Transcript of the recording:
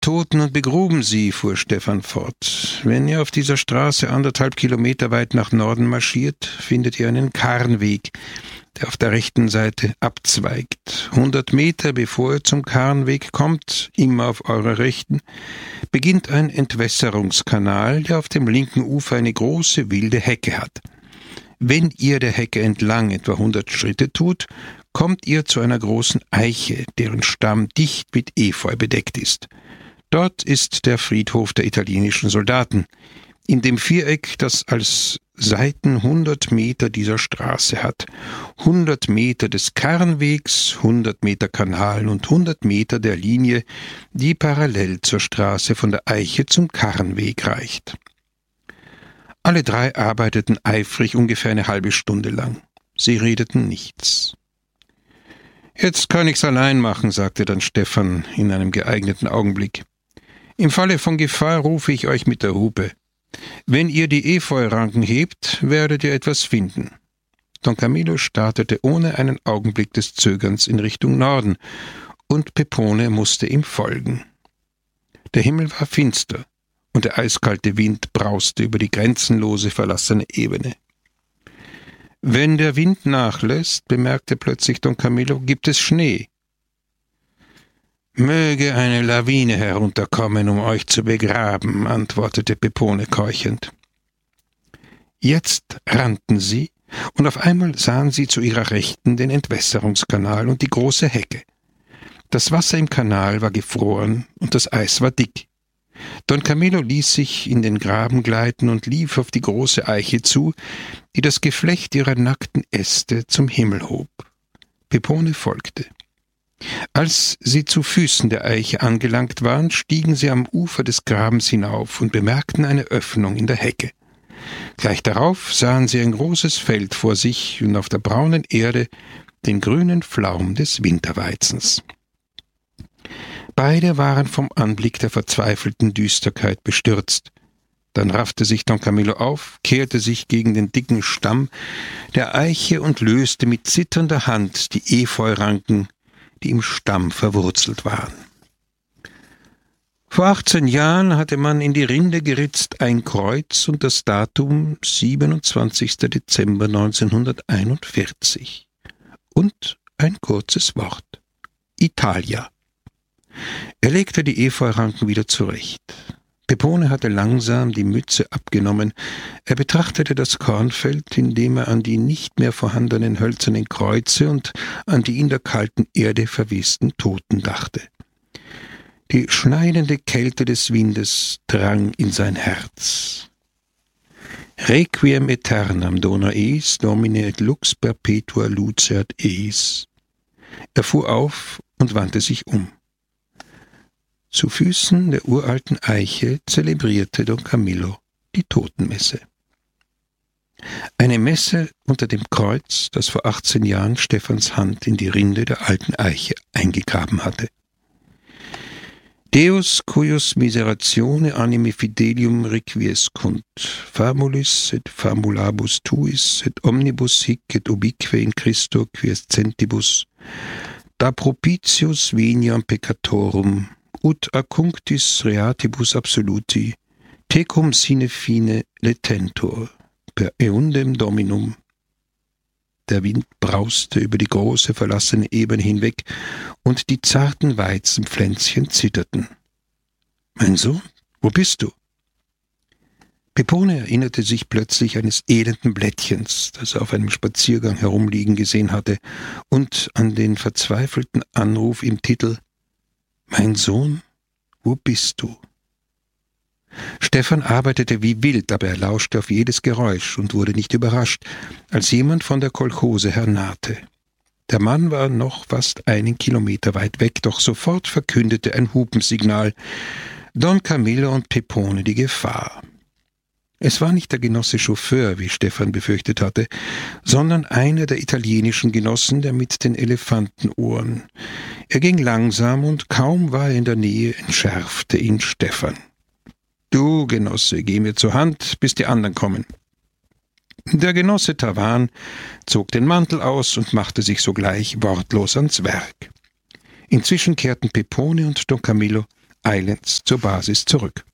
Toten und begruben sie, fuhr Stefan fort. Wenn ihr auf dieser Straße 1,5 Kilometer weit nach Norden marschiert, findet ihr einen Karnweg, der auf der rechten Seite abzweigt. 100 Meter bevor ihr zum Karnweg kommt, immer auf eurer Rechten, beginnt ein Entwässerungskanal, der auf dem linken Ufer eine große wilde Hecke hat. Wenn ihr der Hecke entlang etwa 100 Schritte tut, kommt ihr zu einer großen Eiche, deren Stamm dicht mit Efeu bedeckt ist. Dort ist der Friedhof der italienischen Soldaten. In dem Viereck, das als Seiten 100 Meter dieser Straße hat. 100 Meter des Karnwegs, 100 Meter Kanal und 100 Meter der Linie, die parallel zur Straße von der Eiche zum Karnweg reicht. Alle drei arbeiteten eifrig ungefähr eine halbe Stunde lang. Sie redeten nichts. »Jetzt kann ich's allein machen«, sagte dann Stefan in einem geeigneten Augenblick. »Im Falle von Gefahr rufe ich euch mit der Hupe. Wenn ihr die Efeuranken hebt, werdet ihr etwas finden.« Don Camillo startete ohne einen Augenblick des Zögerns in Richtung Norden, und Pepone musste ihm folgen. Der Himmel war finster, und der eiskalte Wind brauste über die grenzenlose verlassene Ebene. »Wenn der Wind nachlässt«, bemerkte plötzlich Don Camillo, »gibt es Schnee.« »Möge eine Lawine herunterkommen, um euch zu begraben«, antwortete Pepone keuchend. Jetzt rannten sie, und auf einmal sahen sie zu ihrer Rechten den Entwässerungskanal und die große Hecke. Das Wasser im Kanal war gefroren und das Eis war dick. Don Camillo ließ sich in den Graben gleiten und lief auf die große Eiche zu, die das Geflecht ihrer nackten Äste zum Himmel hob. Pepone folgte. Als sie zu Füßen der Eiche angelangt waren, stiegen sie am Ufer des Grabens hinauf und bemerkten eine Öffnung in der Hecke. Gleich darauf sahen sie ein großes Feld vor sich und auf der braunen Erde den grünen Flaum des Winterweizens. Beide waren vom Anblick der verzweifelten Düsterkeit bestürzt. Dann raffte sich Don Camillo auf, kehrte sich gegen den dicken Stamm der Eiche und löste mit zitternder Hand die Efeuranken, die im Stamm verwurzelt waren. Vor 18 Jahren hatte man in die Rinde geritzt ein Kreuz und das Datum 27. Dezember 1941 und ein kurzes Wort: Italia. Er legte die Efeuranken wieder zurecht. Pepone hatte langsam die Mütze abgenommen. Er betrachtete das Kornfeld, indem er an die nicht mehr vorhandenen hölzernen Kreuze und an die in der kalten Erde verwesten Toten dachte. Die schneidende Kälte des Windes drang in sein Herz. Requiem aeternam dona eis, Domine et lux perpetua luceat eis. Er fuhr auf und wandte sich um. Zu Füßen der uralten Eiche zelebrierte Don Camillo die Totenmesse. Eine Messe unter dem Kreuz, das vor 18 Jahren Stephans Hand in die Rinde der alten Eiche eingegraben hatte. Deus cuius miseratione animi fidelium requiescunt, famulis et famulabus tuis, et omnibus hic et ubique in Christo quiescentibus, da propitius veniam peccatorum, ut accunctis reatibus absoluti, tecum sine fine letentur, per eundem Dominum. Der Wind brauste über die große verlassene Ebene hinweg, und die zarten Weizenpflänzchen zitterten. »Mein Sohn, wo bist du?« Pepone erinnerte sich plötzlich eines elenden Blättchens, das er auf einem Spaziergang herumliegen gesehen hatte, und an den verzweifelten Anruf im Titel »Mein Sohn, wo bist du?« Stefan arbeitete wie wild, aber er lauschte auf jedes Geräusch und wurde nicht überrascht, als jemand von der Kolchose her nahte. Der Mann war noch fast 1 Kilometer weit weg, doch sofort verkündete ein Hupensignal Don Camillo und Pepone die Gefahr. Es war nicht der Genosse Chauffeur, wie Stefan befürchtet hatte, sondern einer der italienischen Genossen, der mit den Elefantenohren. Er ging langsam, und kaum war er in der Nähe, entschärfte ihn Stefan. »Du, Genosse, geh mir zur Hand, bis die anderen kommen.« Der Genosse Tavan zog den Mantel aus und machte sich sogleich wortlos ans Werk. Inzwischen kehrten Pepone und Don Camillo eilends zur Basis zurück.